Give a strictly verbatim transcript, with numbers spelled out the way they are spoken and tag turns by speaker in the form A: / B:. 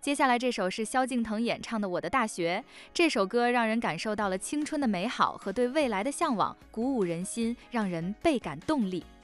A: 接下来这首是萧敬腾演唱的《我的大学》，这首歌让人感受到了青春的美好和对未来的向往，鼓舞人心，让人倍感动力。